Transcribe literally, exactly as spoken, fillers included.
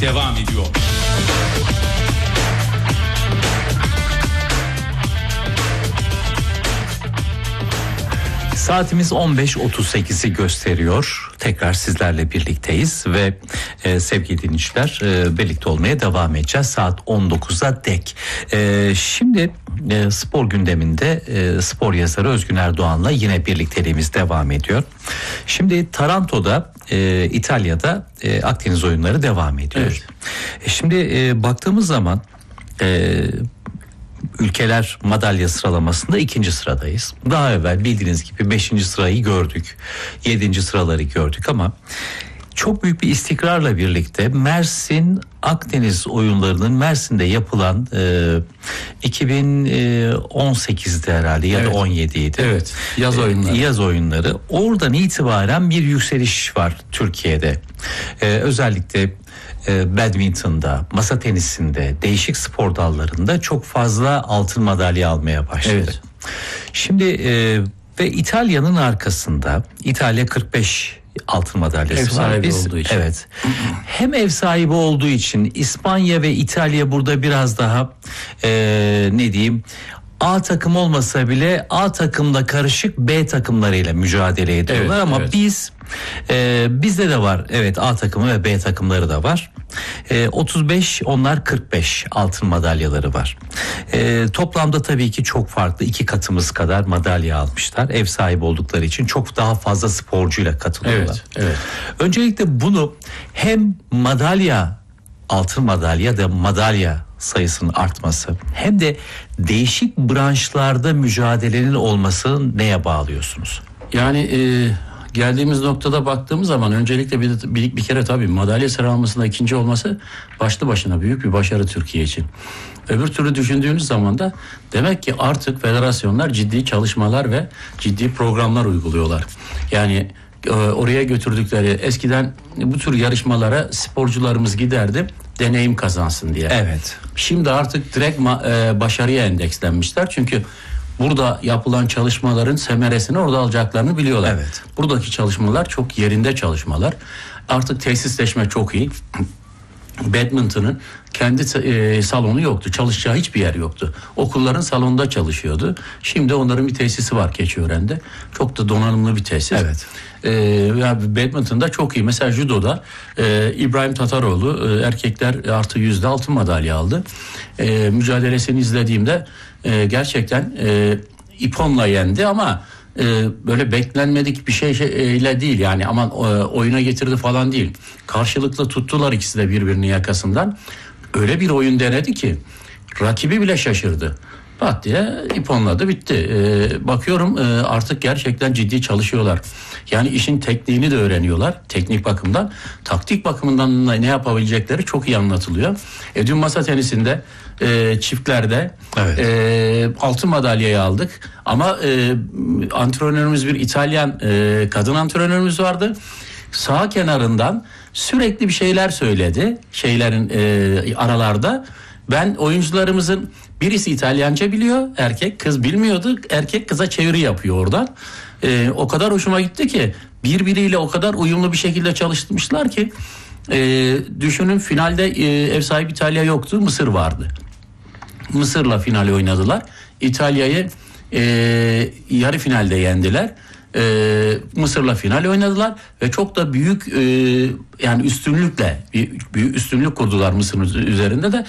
devam ediyor. Saatimiz on beş otuz sekizi gösteriyor. Tekrar sizlerle birlikteyiz ve e, sevgili dinleyiciler e, birlikte olmaya devam edeceğiz saat on dokuza dek. E, şimdi e, spor gündeminde e, spor yazarı Özgün Erdoğan'la yine birlikteliğimiz devam ediyor. Şimdi Taranto'da e, İtalya'da e, Akdeniz oyunları devam ediyor. Evet. E, şimdi e, baktığımız zaman e, ülkeler madalya sıralamasında ikinci sıradayız. Daha evvel bildiğiniz gibi beşinci sırayı gördük. Yedinci sıraları gördük ama çok büyük bir istikrarla birlikte Mersin Akdeniz oyunlarının Mersin'de yapılan e, iki bin on sekizde herhalde ya evet. da on yediydi. Evet. Yaz oyunları. E, yaz oyunları. Oradan itibaren bir yükseliş var Türkiye'de. E, özellikle e, badminton'da, masa tenisinde, değişik spor dallarında çok fazla altın madalya almaya başladı. Evet. Şimdi e, ve İtalya'nın arkasında İtalya kırk beş altın madalyası ev var. sahibi Biz, olduğu için. Evet. Hem ev sahibi olduğu için İspanya ve İtalya burada biraz daha e, ne diyeyim A takım olmasa bile A takımla karışık B takımlarıyla mücadele ediyorlar, evet, ama evet. biz e, bizde de var evet A takımı ve B takımları da var. E, otuz beş onlar kırk beş altın madalyaları var. E, toplamda tabii ki çok farklı, iki katımız kadar madalya almışlar. Ev sahibi oldukları için çok daha fazla sporcuyla katılıyorlar. Evet, evet. Öncelikle bunu hem madalya altın madalya da madalya sayısının artması hem de değişik branşlarda mücadelenin olması neye bağlıyorsunuz? Yani e, geldiğimiz noktada baktığımız zaman öncelikle bir, bir, bir kere tabii madalya sıralamasında ikinci olması başlı başına büyük bir başarı Türkiye için. Öbür türlü düşündüğünüz zaman da demek ki artık federasyonlar ciddi çalışmalar ve ciddi programlar uyguluyorlar. Yani oraya götürdükleri, eskiden bu tür yarışmalara sporcularımız giderdi deneyim kazansın diye. Evet. Şimdi artık direkt ma- e, başarıya endekslenmişler. Çünkü burada yapılan çalışmaların semeresini orada alacaklarını biliyorlar. Evet. Buradaki çalışmalar çok yerinde çalışmalar. Artık tesisleşme çok iyi. Badminton'ın kendi e, salonu yoktu. Çalışacağı hiçbir yer yoktu. Okulların salonunda çalışıyordu. Şimdi onların bir tesisi var Keçiören'de. Çok da donanımlı bir tesis. Evet. E, yani badminton'da çok iyi. Mesela judoda e, İbrahim Tataroğlu e, erkekler artı yüzde altın madalya aldı. E, mücadelesini izlediğimde e, gerçekten e, iponla yendi ama e, böyle beklenmedik bir şeyle değil yani aman e, oyuna getirdi falan değil. Karşılıklı tuttular ikisi de birbirinin yakasından. Öyle bir oyun denedi ki rakibi bile şaşırdı. Pat diye iponladı, bitti. Ee, bakıyorum e, artık gerçekten ciddi çalışıyorlar. Yani işin tekniğini de öğreniyorlar. Teknik bakımdan. Taktik bakımından ne yapabilecekleri çok iyi anlatılıyor. E, dün masa tenisinde e, çiftlerde Evet. e, altın madalyayı aldık. Ama e, antrenörümüz bir İtalyan e, kadın antrenörümüz vardı. Sağ kenarından sürekli bir şeyler söyledi. Şeylerin e, aralarda. Ben oyuncularımızın birisi İtalyanca biliyor, erkek, kız bilmiyordu. Erkek kıza çeviri yapıyor oradan. Ee, o kadar hoşuma gitti ki birbiriyle o kadar uyumlu bir şekilde çalışmışlar ki e, düşünün finalde e, ev sahibi İtalya yoktu, Mısır vardı. Mısır'la finali oynadılar. İtalya'yı e, yarı finalde yendiler. Ee, Mısır'la final oynadılar ve çok da büyük e, yani üstünlükle bir, büyük üstünlük kurdular Mısır'ın üzerinde de